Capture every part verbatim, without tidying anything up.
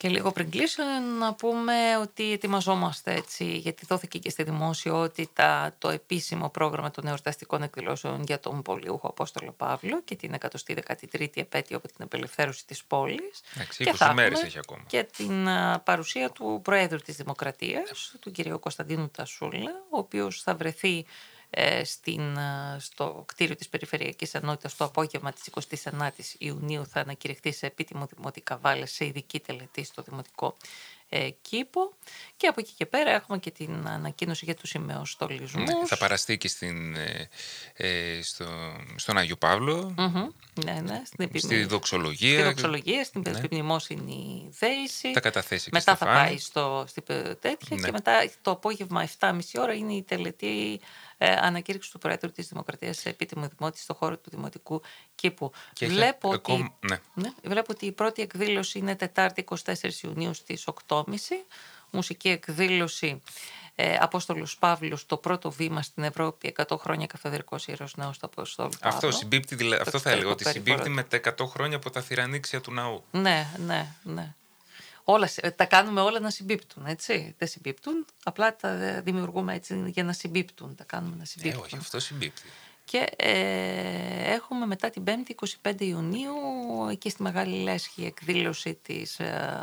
Και λίγο πριν κλείσω να πούμε ότι ετοιμαζόμαστε έτσι, γιατί δόθηκε και στη δημοσιότητα το επίσημο πρόγραμμα των εορταστικών εκδηλώσεων για τον πολιούχο Απόστολο Παύλο και την εκατοστή δέκατη τρίτη επέτειο από την απελευθέρωση της πόλης. Εντάξει, Και είκοσι θα μέρες έχουμε έχει ακόμα. και την α, παρουσία του Προέδρου της Δημοκρατίας, του κ. Κωνσταντίνου Τασούλα, ο οποίος θα βρεθεί ε, στην, α, στο κτίριο της Περιφερειακής Ενότητας το απόγευμα της εικοστής ενάτης Ιουνίου. Θα ανακηρυχθεί σε επίτιμο δημοτικά βάλε σε ειδική τελετή στο δημοτικό ε, κήπο. Και από εκεί και πέρα έχουμε και την ανακοίνωση για τους σημεοστολισμούς. Ναι, θα παραστεί και στην, ε, ε, στο, στον Άγιο Παύλο, Mm-hmm. Ναι, ναι, στην επιμη... στη δοξολογία. Στη δοξολογία, στην ναι. επιμνημόσυνη δέηση. Θα καταθέσει και μετά θα στεφάνι. πάει στο, στην τέτοια Ναι. και μετά το απόγευμα επτά και μισή ώρα είναι η τελετή ε, ανακήρυξη του Προέδρου της Δημοκρατίας σε επίτιμο δημότη στο χώρο του Δημοτικού Κήπου. Και βλέπω, έχει... ότι, ακόμη... ναι. ναι, βλέπω ότι η πρώτη εκδήλωση είναι Τετάρτη εικοστή τέταρτη Ιουνίου στις οκτώ και μισή. Μουσική εκδήλωση ε, Απόστολος Παύλος, το πρώτο βήμα στην Ευρώπη, εκατό χρόνια Καθεδρικός Ιερός Ναός του Απόστολου Παύλου. Αυτό, συμπίπτει, δηλα... αυτό θα έλεγα, ότι συμπίπτει περιβόητο. με τα εκατό χρόνια από τα θυρανίξια του ναού. Ναι, ναι, ναι. Όλα, τα κάνουμε όλα να συμπίπτουν, έτσι. Δεν συμπίπτουν, απλά τα δημιουργούμε έτσι για να συμπίπτουν. Τα κάνουμε να συμπίπτουν. Ε, όχι, αυτό συμπίπτει. Και ε, έχουμε μετά την Πέμπτη, εικοστή πέμπτη Ιουνίου, εκεί στη Μεγάλη Λέσχη, εκδήλωση της ε,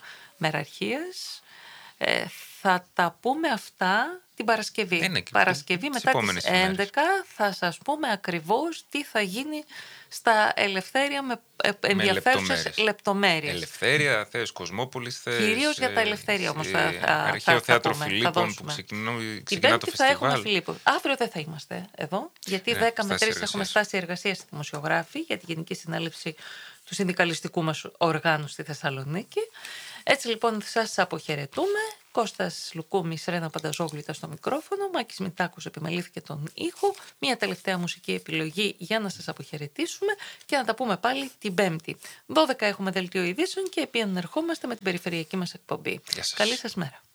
Μεραρχίας. Ε, θα τα πούμε αυτά την Παρασκευή. Είναι, Παρασκευή μετά τις έντεκα μέρες. Θα σας πούμε ακριβώς τι θα γίνει στα Ελευθέρια με ενδιαφέρουσες λεπτομέρειες. Ελευθέρια, θες Κοσμόπολης, θες... Κυρίως για τα Ελευθέρια όμως θα, θα, Αρχαίο θα, Θέατρο θα Φιλίππων που ξεκινά, ξεκινά το φεστιβάλ. θα έχουμε Φιλίππων. Αύριο δεν θα είμαστε εδώ, γιατί ναι, δέκα με τρεις έχουμε στάση εργασίας στη δημοσιογράφη για τη Γενική Συνέλευση του συνδικαλιστικού μας οργάνου στη Θεσσαλονίκη. Έτσι λοιπόν σας αποχαιρετούμε. Κώστας Λουκούμης, Ρένα Πανταζόγλου ήταν στο μικρόφωνο, Μάκης Μητάκος επιμελήθηκε τον ήχο. Μια τελευταία μουσική επιλογή για να σας αποχαιρετήσουμε και να τα πούμε πάλι την Πέμπτη. δώδεκα έχουμε δελτίο ειδήσεων και επανερχόμαστε με την περιφερειακή μας εκπομπή. Γεια σας. Καλή σας μέρα.